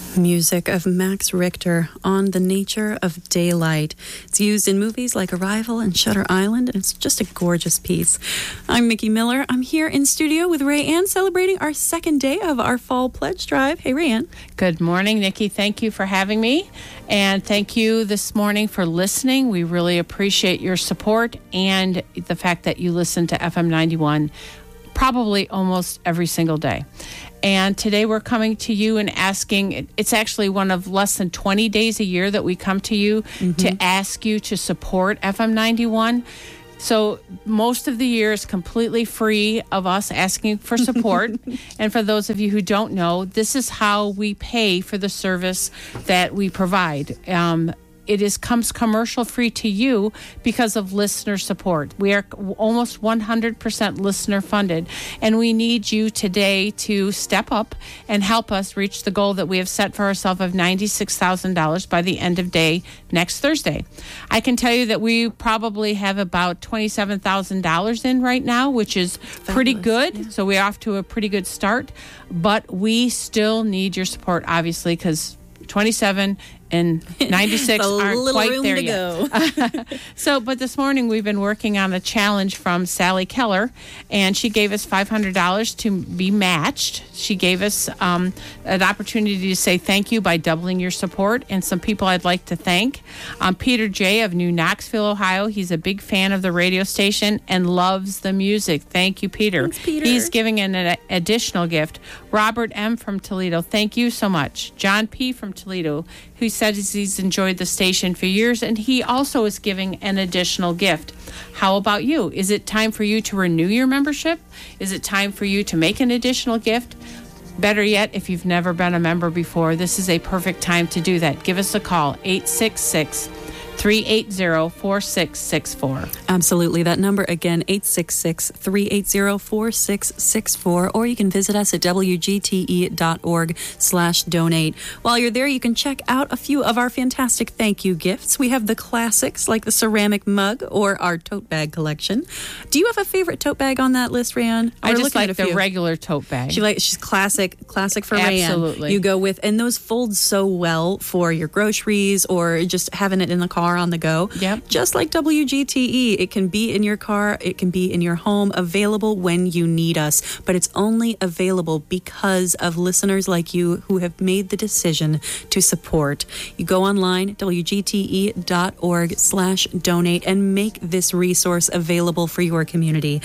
Music of Max Richter on the nature of daylight. It's used in movies like Arrival and Shutter Island, and it's just a gorgeous piece. I'm Mickey Miller. I'm here in studio with Rayanne celebrating our second day of our Fall Pledge Drive. Hey, Rayanne. Good morning, Nikki. Thank you for having me. And thank you this morning for listening. We really appreciate your support and the fact that you listen to FM 91 probably almost every single day. And today we're coming to you and asking, it's actually one of less than 20 days a year that we come to you to ask you to support FM 91. So most of the year is completely free of us asking for support. And for those of you who don't know, this is how we pay for the service that we provide. It comes commercial free to you because of listener support. We are almost 100% listener funded, and we need you today to step up and help us reach the goal that we have set for ourselves of $96,000 by the end of day next Thursday. I can tell you that we probably have about $27,000 in right now, which is pretty good. Yeah. So we're off to a pretty good start, but we still need your support, obviously, because 27 and 96 aren't quite there yet. But this morning we've been working on a challenge from Sally Keller, and she gave us $500 to be matched. She gave us an opportunity to say thank you by doubling your support, and some people I'd like to thank. Peter J. of New Knoxville, Ohio. He's a big fan of the radio station and loves the music. Thank you, Peter. Thanks, Peter. He's giving an additional gift. Robert M. from Toledo. Thank you so much. John P. from Toledo, who says he's enjoyed the station for years, and he also is giving an additional gift. How about you? Is it time for you to renew your membership? Is it time for you to make an additional gift? Better yet, if you've never been a member before, this is a perfect time to do that. Give us a call, 866-380-4664. Absolutely. That number again, 866-380-4664, or you can visit us at wgte.org/donate. While you're there, you can check out a few of our fantastic thank you gifts. We have the classics like the ceramic mug or our tote bag collection. Do you have a favorite tote bag on that list, Rayanne? I just like the regular tote bag. She's classic for Rayanne. Absolutely. You go with, and those fold so well for your groceries or just having it in the car on the go. Yep. Just like WGTE, it can be in your car, it can be in your home, available when you need us. But it's only available because of listeners like you who have made the decision to support. You go online, wgte.org/donate, and make this resource available for your community.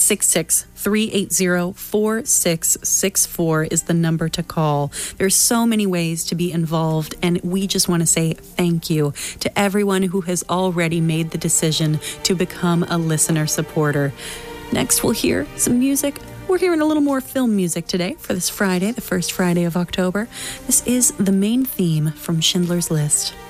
866-380-4664 is the number to call. There's so many ways to be involved, and we just want to say thank you to everyone who has already made the decision to become a listener supporter. Next, we'll hear some music. We're hearing a little more film music today for this Friday, the first Friday of October. This is the main theme from Schindler's List.